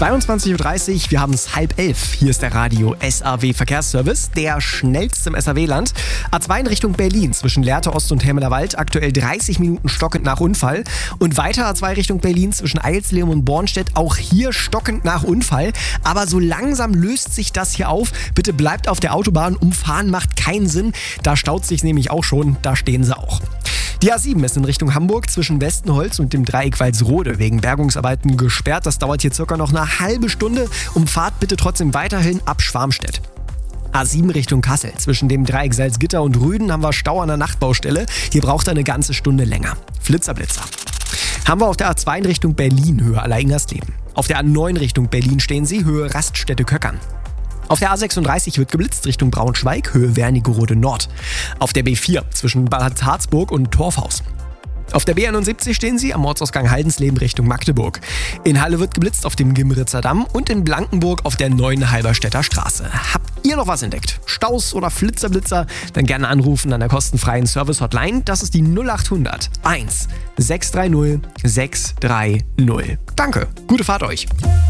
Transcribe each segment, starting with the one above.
22.30 Uhr, wir haben es 10:30. Hier ist der Radio SAW Verkehrsservice, der schnellste im SAW-Land. A2 in Richtung Berlin zwischen Lehrte Ost und Helmler-Wald, aktuell 30 Minuten stockend nach Unfall. Und weiter A2 Richtung Berlin zwischen Eilslehm und Bornstedt, auch hier stockend nach Unfall. Aber so langsam löst sich das hier auf. Bitte bleibt auf der Autobahn, umfahren macht keinen Sinn. Da staut sich nämlich auch schon, da stehen sie auch. Die A7 ist in Richtung Hamburg zwischen Westenholz und dem Dreieck Walsrode wegen Bergungsarbeiten gesperrt. Das dauert hier circa noch eine halbe Stunde. Umfahrt bitte trotzdem weiterhin ab Schwarmstedt. A7 Richtung Kassel. Zwischen dem Dreieck Salzgitter und Rüden haben wir Stau an der Nachtbaustelle. Hier braucht er eine ganze Stunde länger. Flitzer. Haben wir auf der A2 in Richtung Berlin, Höhe Aller-Ingersleben. Auf der A9 Richtung Berlin stehen Sie, Höhe Raststätte-Köckern. Auf der A36 wird geblitzt Richtung Braunschweig, Höhe Wernigerode Nord. Auf der B4 zwischen Bad Harzburg und Torfhaus. Auf der B71 stehen Sie am Ortsausgang Haldensleben Richtung Magdeburg. In Halle wird geblitzt auf dem Gimritzer Damm und in Blankenburg auf der neuen Halberstädter Straße. Habt ihr noch was entdeckt? Staus oder Flitzer? Dann gerne anrufen an der kostenfreien Service-Hotline. Das ist die 0800 1 630 630. Danke, gute Fahrt euch.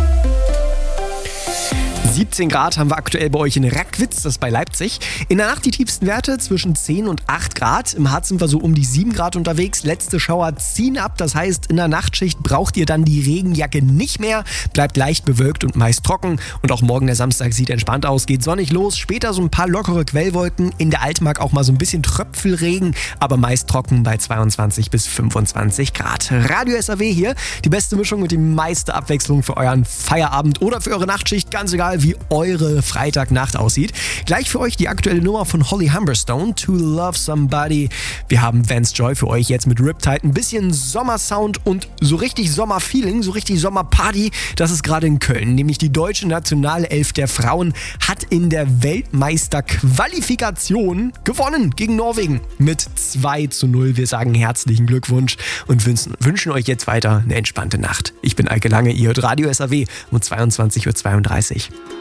17 Grad haben wir aktuell bei euch in Rackwitz, das ist bei Leipzig. In der Nacht die tiefsten Werte zwischen 10 und 8 Grad. Im Harz sind wir so um die 7 Grad unterwegs. Letzte Schauer ziehen ab, das heißt, in der Nachtschicht braucht ihr dann die Regenjacke nicht mehr. Bleibt leicht bewölkt und meist trocken. Und auch morgen der Samstag sieht entspannt aus, geht sonnig los. Später so ein paar lockere Quellwolken. In der Altmark auch mal so ein bisschen Tröpfelregen, aber meist trocken bei 22 bis 25 Grad. Radio SAW hier, die beste Mischung und die meiste Abwechslung für euren Feierabend oder für eure Nachtschicht, ganz egal wie eure Freitagnacht aussieht. Gleich für euch die aktuelle Nummer von Holly Humberstone, To Love Somebody. Wir haben Vance Joy für euch jetzt mit Riptide. Ein bisschen Sommersound und so richtig Sommerfeeling, so richtig Sommerparty. Das ist gerade in Köln. Nämlich die deutsche Nationalelf der Frauen hat in der Weltmeisterqualifikation gewonnen gegen Norwegen mit 2:0. Wir sagen herzlichen Glückwunsch und wünschen euch jetzt weiter eine entspannte Nacht. Ich bin Eike Lange, ihr hört Radio SAW um 22.32 Uhr.